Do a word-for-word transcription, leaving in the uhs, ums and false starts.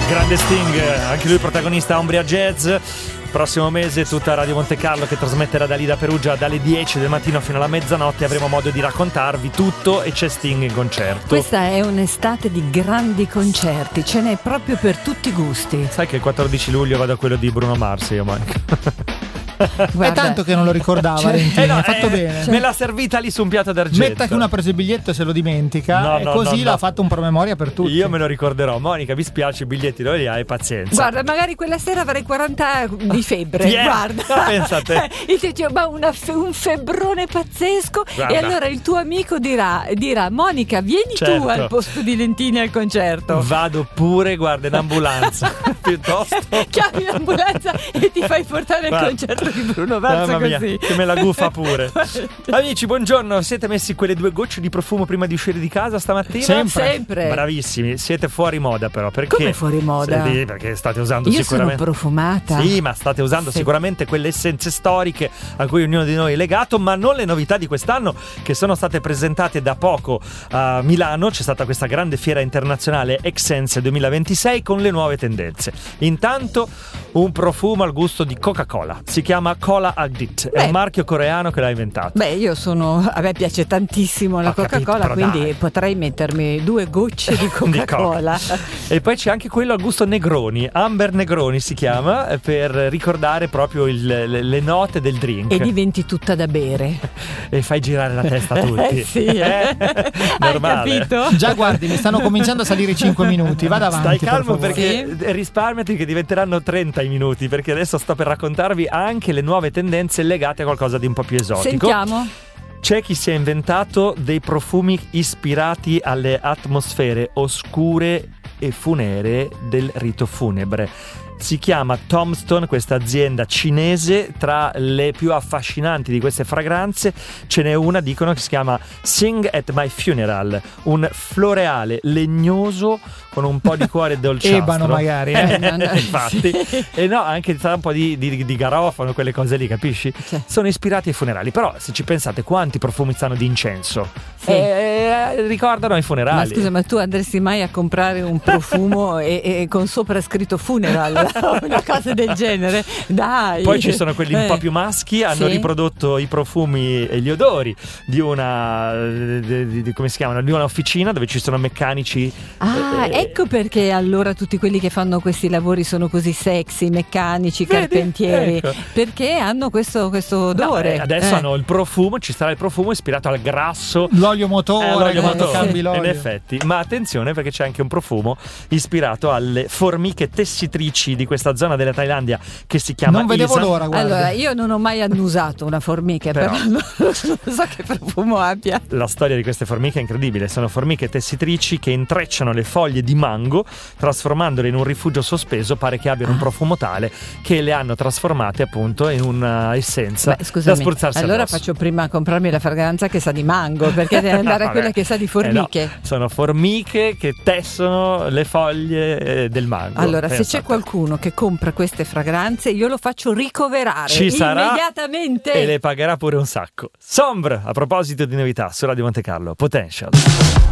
Grande Sting, anche lui protagonista a Umbria Jazz. Prossimo mese tutta Radio Monte Carlo che trasmetterà da lì da Perugia dalle dieci del mattino fino alla mezzanotte. Avremo modo di raccontarvi tutto e c'è Sting in concerto. Questa è un'estate di grandi concerti, ce n'è proprio per tutti i gusti. Sai che il quattordici luglio vado a quello di Bruno Mars io, Monica. Guarda, è tanto che non lo ricordava, cioè, Valentino, eh no, hai fatto eh, bene. Me l'ha servita lì su un piatto d'argento. Metta che una ha preso il biglietto e se lo dimentica, no, e no, così no, l'ha no. fatto un promemoria per tutti. Io me lo ricorderò. Monica, mi spiace, i biglietti dove li hai? Pazienza. Guarda, magari quella sera avrei quaranta di febbre. Yeah, guarda, pensa a te. Il tizio, ma una fe- un febbrone pazzesco. Guarda. E allora il tuo amico dirà, dirà Monica, vieni Certo. tu al posto di Lentini al concerto. Vado pure, guarda, in ambulanza. Piuttosto Chiami l'ambulanza e ti fai portare Guarda. al concerto di Bruno Mars. Mamma mia, così. che me la gufa pure. Amici, buongiorno. Siete messi quelle due gocce di profumo prima di uscire di casa stamattina? Sempre. Sempre. Bravissimi. Siete fuori moda però. Perché? Come fuori moda? Sì, perché state usando Io sicuramente. sono profumata. Sì, ma state usando Sì. sicuramente quelle essenze storiche a cui ognuno di noi è legato, ma non le novità di quest'anno che sono state presentate da poco a Milano. C'è stata questa grande fiera internazionale Exsense duemilaventisei con le nuove tendenze. Intanto un profumo al gusto di Coca-Cola. Si chiama Cola Addict. È Beh. un marchio coreano che l'ha inventato. Beh, io sono. A me piace tantissimo la Ho capito, Coca-Cola, però quindi dai. potrei mettermi due gocce di Coca-Cola. E poi c'è anche quello al gusto Negroni, Amber Negroni si chiama, per ricordare proprio il- le, le note del drink. E diventi tutta da bere. E fai girare la testa a tutti. Eh sì, eh. Hai Normale. capito? Già guardi, mi stanno cominciando a salire i cinque minuti. Vada avanti. Stai per calmo favore. perché risparmiati che diventeranno trenta i minuti, perché adesso sto per raccontarvi anche le nuove tendenze legate a qualcosa di un po' più esotico. Sentiamo. C'è chi si è inventato dei profumi ispirati alle atmosfere oscure e funeree del rito funebre. Si chiama Tombstone, questa azienda cinese. Tra le più affascinanti di queste fragranze ce n'è una, dicono, che si chiama Sing at My Funeral, un floreale legnoso con un po' di cuore dolciastro. Ebano magari, eh? No, no, Infatti. sì. E no, anche un po' di, di, di garofano, quelle cose lì, capisci? Sì. Sono ispirati ai funerali. Però se ci pensate, quanti profumi sanno di incenso? Sì. Eh, ricordano i funerali. Ma scusa, ma tu andresti mai a comprare un profumo e, e con sopra scritto funeral? Una cosa del genere? Dai. Poi ci sono quelli un Eh. po' più maschi, hanno Sì. riprodotto i profumi e gli odori di una di, di- di- come si chiamano? Di una officina dove ci sono meccanici. Ah, eh, ecco perché allora tutti quelli che fanno questi lavori sono così sexy, meccanici, Vedi? carpentieri, Ecco. perché hanno questo, questo no, odore. eh, adesso Eh. hanno il profumo, ci sarà il profumo ispirato al grasso. L'olio motore, Eh, l'olio che motore, cambi l'olio. in effetti. Ma attenzione, perché c'è anche un profumo ispirato alle formiche tessitrici di questa zona della Thailandia che si chiama Non vedevo Isan. l'ora, guarda. Allora, io non ho mai annusato una formica, Però- però, non, non so che profumo abbia. La storia di queste formiche è incredibile. Sono formiche tessitrici che intrecciano le foglie di mango, trasformandole in un rifugio sospeso. Pare che abbiano un profumo tale che le hanno trasformate appunto in una essenza Beh, da scusami, spruzzarsi allora addosso. faccio prima comprarmi la fragranza che sa di mango, perché deve andare a Vabbè. quella che sa di formiche. Eh no, sono formiche che tessono le foglie eh, del mango. Allora, se Pensate. c'è qualcuno che compra queste fragranze, io lo faccio ricoverare Ci sarà immediatamente. e le pagherà pure un sacco. Sombre, a proposito di novità su Radio Monte Carlo, Potential.